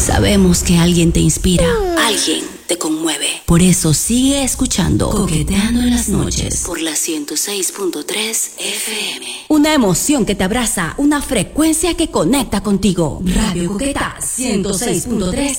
Sabemos que alguien te inspira, alguien te conmueve. Por eso sigue escuchando Coqueteando en las noches por la 106.3 FM. Una emoción que te abraza, una frecuencia que conecta contigo. Radio Coqueta 106.3